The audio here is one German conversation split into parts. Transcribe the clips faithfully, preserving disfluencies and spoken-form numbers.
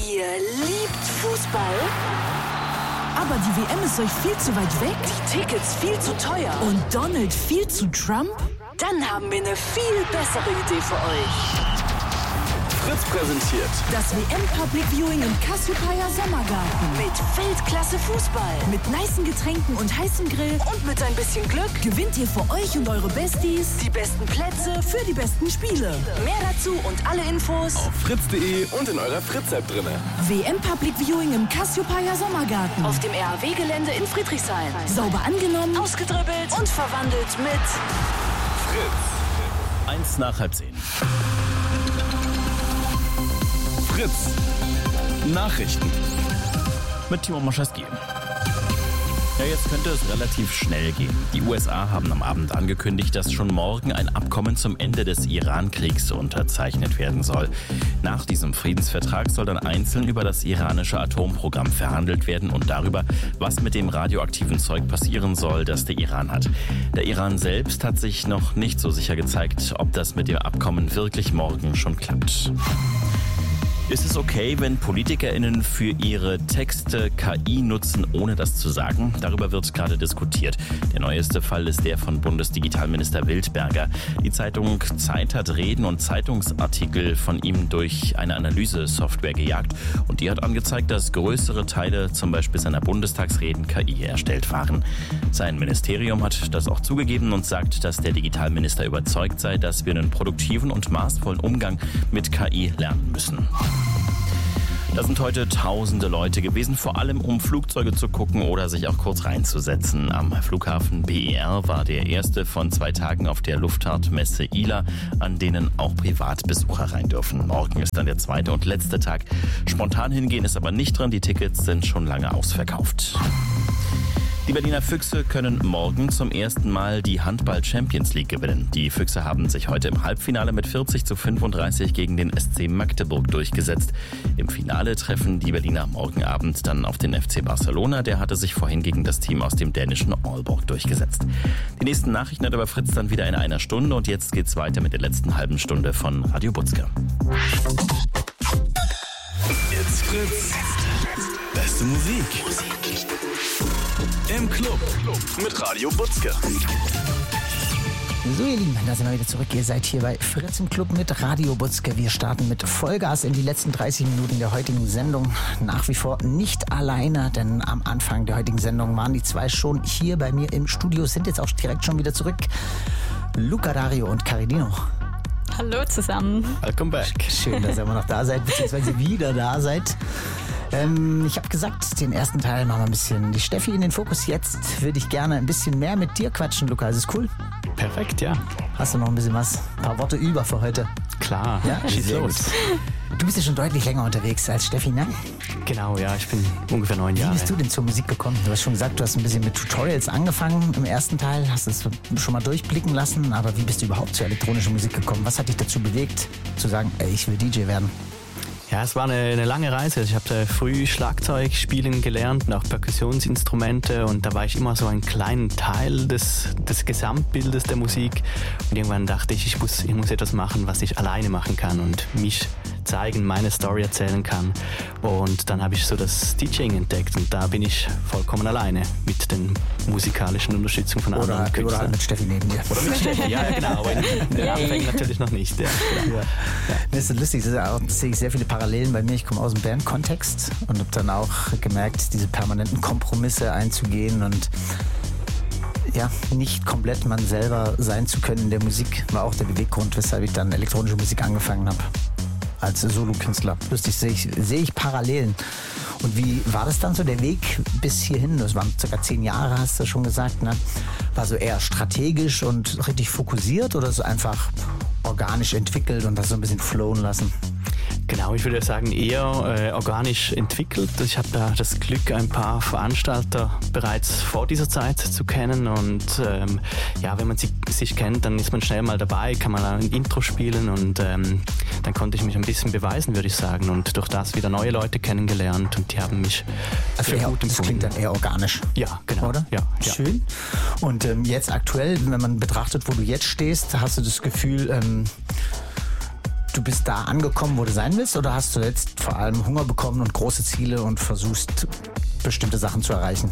Ihr liebt Fußball? Aber die W M ist euch viel zu weit weg? Die Tickets viel zu teuer? Und Donald viel zu Trump? Dann haben wir eine viel bessere Idee für euch. Fritz präsentiert das W M Public Viewing im Cassiopeia Sommergarten. Mit Weltklasse Fußball. Mit nicen Getränken und heißem Grill. Und mit ein bisschen Glück gewinnt ihr für euch und eure Besties die besten Plätze für die besten Spiele. Mehr dazu und alle Infos auf fritz punkt de und in eurer Fritz-App drin. W M Public Viewing im Cassiopeia Sommergarten. Auf dem R A W-Gelände in Friedrichshain. Sauber angenommen, ausgedribbelt und verwandelt mit Fritz. Eins nach halb zehn. Fritz. Nachrichten. Mit Timo Moschewski. Ja, jetzt könnte es relativ schnell gehen. Die U S A haben am Abend angekündigt, dass schon morgen ein Abkommen zum Ende des Iran-Kriegs unterzeichnet werden soll. Nach diesem Friedensvertrag soll dann einzeln über das iranische Atomprogramm verhandelt werden und darüber, was mit dem radioaktiven Zeug passieren soll, das der Iran hat. Der Iran selbst hat sich noch nicht so sicher gezeigt, ob das mit dem Abkommen wirklich morgen schon klappt. Ist es okay, wenn PolitikerInnen für ihre Texte K I nutzen, ohne das zu sagen? Darüber wird gerade diskutiert. Der neueste Fall ist der von Bundesdigitalminister Wildberger. Die Zeitung Zeit hat Reden und Zeitungsartikel von ihm durch eine Analysesoftware gejagt. Und die hat angezeigt, dass größere Teile, zum Beispiel seiner Bundestagsreden, K I erstellt waren. Sein Ministerium hat das auch zugegeben und sagt, dass der Digitalminister überzeugt sei, dass wir einen produktiven und maßvollen Umgang mit K I lernen müssen. Da sind heute tausende Leute gewesen, vor allem um Flugzeuge zu gucken oder sich auch kurz reinzusetzen. Am Flughafen B E R war der erste von zwei Tagen auf der Luftfahrtmesse I L A, an denen auch Privatbesucher rein dürfen. Morgen ist dann der zweite und letzte Tag. Spontan hingehen ist aber nicht dran, die Tickets sind schon lange ausverkauft. Die Berliner Füchse können morgen zum ersten Mal die Handball-Champions League gewinnen. Die Füchse haben sich heute im Halbfinale mit vierzig zu fünfunddreißig gegen den S C Magdeburg durchgesetzt. Im Finale treffen die Berliner morgen Abend dann auf den F C Barcelona. Der hatte sich vorhin gegen das Team aus dem dänischen Aalborg durchgesetzt. Die nächsten Nachrichten hat aber Fritz dann wieder in einer Stunde. Und jetzt geht's weiter mit der letzten halben Stunde von Radio Butzke. Jetzt Fritz. Beste Musik. Im Club mit Radio Butzke. So ihr Lieben, da sind wir wieder zurück. Ihr seid hier bei Fritz im Club mit Radio Butzke. Wir starten mit Vollgas in die letzten dreißig Minuten der heutigen Sendung. Nach wie vor nicht alleine, denn am Anfang der heutigen Sendung waren die zwei schon hier bei mir im Studio, sind jetzt auch direkt schon wieder zurück. Luca, Dario und Caridino. Hallo zusammen. Welcome back. Schön, dass ihr immer noch da seid, beziehungsweise wieder da seid. Ähm, ich habe gesagt, den ersten Teil machen wir ein bisschen die Steffi in den Fokus. Jetzt würde ich gerne ein bisschen mehr mit dir quatschen, Luca. Ist es cool? Perfekt, ja. Hast du noch ein bisschen was? Ein paar Worte über für heute? Klar, ja? schieß los. Du bist ja schon deutlich länger unterwegs als Steffi, ne? Genau, ja, ich bin ungefähr neun Jahre. Wie bist du denn zur Musik gekommen? Du hast schon gesagt, du hast ein bisschen mit Tutorials angefangen im ersten Teil, hast es schon mal durchblicken lassen, aber wie bist du überhaupt zur elektronischen Musik gekommen? Was hat dich dazu bewegt, zu sagen, ey, ich will D J werden? Ja, es war eine, eine lange Reise. Ich habe früh Schlagzeug spielen gelernt und auch Perkussionsinstrumente und da war ich immer so ein kleiner Teil des, des Gesamtbildes der Musik und irgendwann dachte ich, ich muss, ich muss etwas machen, was ich alleine machen kann und mich zeigen, meine Story erzählen kann. Und dann habe ich so das DJing entdeckt und da bin ich vollkommen alleine mit den musikalischen Unterstützung von anderen oder, Künstlern. Oder halt mit Steffi neben dir. Oder mit Steffi, ja, ja genau, aber in den Anfängen natürlich noch nicht. Ja, genau. Ja. Ja. Das ist lustig, da sehe ich sehr viele Parallelen bei mir. Ich komme aus dem Bandkontext und habe dann auch gemerkt, diese permanenten Kompromisse einzugehen und ja, nicht komplett man selber sein zu können in der Musik, war auch der Beweggrund, weshalb ich dann elektronische Musik angefangen habe. Als Solokünstler. Lustig, sehe ich, sehe ich Parallelen. Und wie war das dann so, der Weg bis hierhin? Das waren circa zehn Jahre, hast du schon gesagt, ne? War so eher strategisch und richtig fokussiert oder so einfach organisch entwickelt und das so ein bisschen flowen lassen? Genau, ich würde sagen eher äh, organisch entwickelt. Ich habe da das Glück, ein paar Veranstalter bereits vor dieser Zeit zu kennen und ähm, ja, wenn man sie, sich kennt, dann ist man schnell mal dabei, kann man ein Intro spielen und ähm, dann konnte ich mich ein bisschen beweisen, würde ich sagen, und durch das wieder neue Leute kennengelernt und die haben mich also sehr eher, gut das empfunden. klingt dann eher organisch. Ja, genau. Oder? Ja, ja. Schön. Und ähm, jetzt aktuell, wenn man betrachtet, wo du jetzt stehst, hast du das Gefühl, ähm, du bist da angekommen, wo du sein willst, oder hast du jetzt vor allem Hunger bekommen und große Ziele und versuchst, bestimmte Sachen zu erreichen?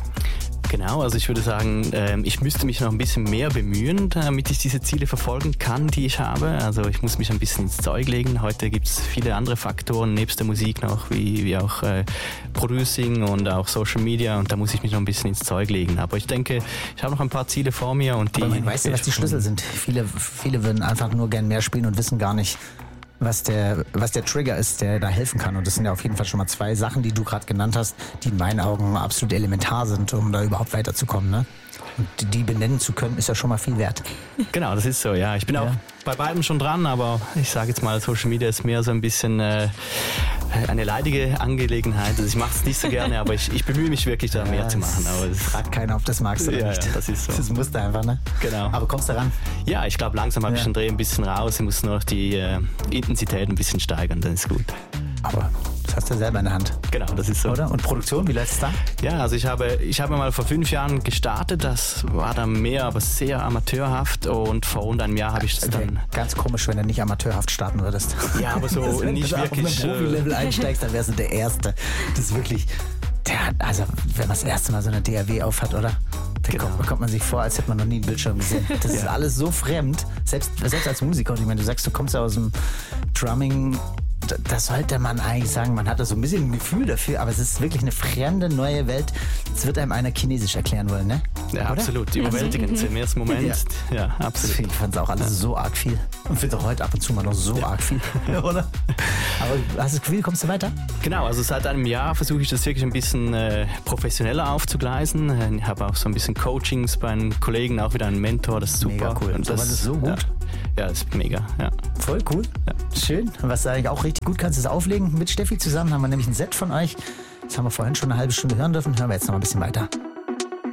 Genau, also ich würde sagen, ich müsste mich noch ein bisschen mehr bemühen, damit ich diese Ziele verfolgen kann, die ich habe. Also ich muss mich ein bisschen ins Zeug legen. Heute gibt es viele andere Faktoren nebst der Musik noch, wie, wie auch äh, Producing und auch Social Media, und da muss ich mich noch ein bisschen ins Zeug legen. Aber ich denke, ich habe noch ein paar Ziele vor mir. Und die. Aber man weiß ja, was die Schlüssel sind. Viele, viele würden einfach nur gern mehr spielen und wissen gar nicht, was der, was der Trigger ist, der da helfen kann. Und das sind ja auf jeden Fall schon mal zwei Sachen, die du gerade genannt hast, die in meinen Augen absolut elementar sind, um da überhaupt weiterzukommen. Ne? Und die benennen zu können, ist ja schon mal viel wert. Genau, das ist so, ja. Ich bin ja. auch bei beidem schon dran, aber ich sage jetzt mal, Social Media ist mehr so ein bisschen äh, eine leidige Angelegenheit. Also ich mache es nicht so gerne, aber ich, ich bemühe mich wirklich, da ja, mehr zu machen. Aber es fragt keiner, ob das magst oder ja, nicht. Ja, das ist so. Das musst du einfach, ne? Genau. Aber kommst du ran? Ja, ich glaube, langsam habe ja. ich den Dreh ein bisschen raus. Ich muss nur noch die äh, Intensität ein bisschen steigern, dann ist gut. Aber das hast du selber in der Hand. Genau, das ist so. Oder? Und Produktion, wie läuft es da? Ja, also ich habe, ich habe mal vor fünf Jahren gestartet. Das war dann mehr, aber sehr amateurhaft. Und vor rund einem Jahr habe ich das dann... Ganz komisch, wenn du nicht amateurhaft starten würdest. Ja, aber so das, wenn nicht du wirklich... Wenn du auf ein Profi-Level einsteigst, dann wärst du der Erste. Das ist wirklich... Der, also, wenn man das erste Mal so eine D A W aufhat, oder? Da genau. kommt, kommt man sich vor, als hätte man noch nie einen Bildschirm gesehen. Das ja. ist alles so fremd. Selbst, selbst als Musiker. Und ich meine, du sagst, du kommst ja aus dem Drumming... Da sollte man eigentlich sagen, man hat da so ein bisschen ein Gefühl dafür, aber es ist wirklich eine fremde, neue Welt. Das wird einem einer Chinesisch erklären wollen, ne? Ja, oder? Absolut. Überwältigend im ersten Moment. Ja, ja absolut. Ich fand es auch alles so arg viel. Und finde auch heute ab und zu mal noch so ja. arg viel, oder? Aber hast du das Gefühl, kommst du weiter? Genau, also seit einem Jahr versuche ich das wirklich ein bisschen äh, professioneller aufzugleisen. Ich habe auch so ein bisschen Coachings bei einem Kollegen, auch wieder einen Mentor, das ist super. Mega cool. Und das, das ist so gut. Ja. Ja, das ist mega, ja. Voll cool. Ja. Schön. Und was du eigentlich auch richtig gut kannst, ist auflegen. Mit Steffi zusammen haben wir nämlich ein Set von euch. Das haben wir vorhin schon eine halbe Stunde hören dürfen. Hören wir jetzt noch ein bisschen weiter.